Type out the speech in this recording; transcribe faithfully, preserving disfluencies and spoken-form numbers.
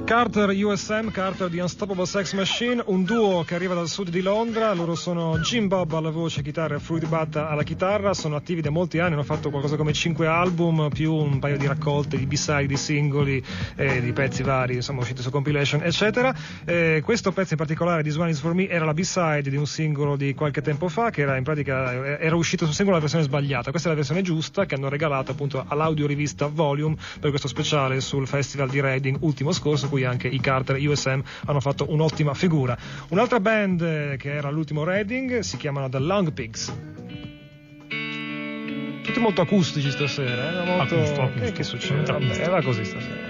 Carter U S M, Carter di Unstoppable Sex Machine, un duo che arriva dal sud di Londra. Loro sono Jim Bob alla voce, chitarra e Fruity Bat alla chitarra. Sono attivi da molti anni, hanno fatto qualcosa come cinque album più un paio di raccolte di B-side, di singoli, eh, di pezzi vari, insomma usciti su compilation eccetera. Eh, questo pezzo in particolare, This One Is For Me, era la B-side di un singolo di qualche tempo fa, che era in pratica era uscito sul singolo la versione sbagliata. Questa è la versione giusta che hanno regalato appunto all'audiorivista Volume per questo speciale sul festival di Reading ultimo scorso, cui anche i Carter U S M hanno fatto un'ottima figura. Un'altra band che era all'ultimo Reading si chiamano The Long Pigs. Tutti molto acustici stasera, eh? molto... Acusto, acusto. Che, che succede? Vabbè, va così stasera.